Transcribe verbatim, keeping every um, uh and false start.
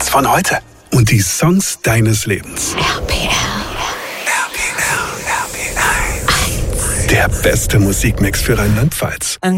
Hits von heute. Und die Songs deines Lebens. R P L. Der beste Musikmix für Rheinland-Pfalz.